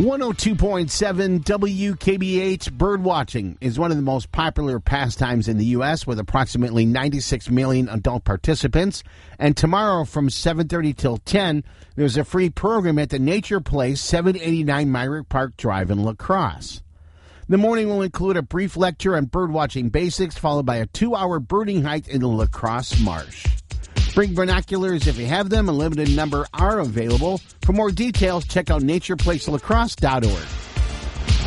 102.7 WKBH birdwatching is one of the most popular pastimes in the U.S. with approximately 96 million adult participants. And tomorrow from 7:30 till 10, there's a free program at the Nature Place, 789 Myrick Park Drive in La Crosse. The morning will include a brief lecture on birdwatching basics, followed by a 2-hour birding hike in the La Crosse Marsh. Bring binoculars if you have them. A limited number are available. For more details, check out natureplacelacrosse.org.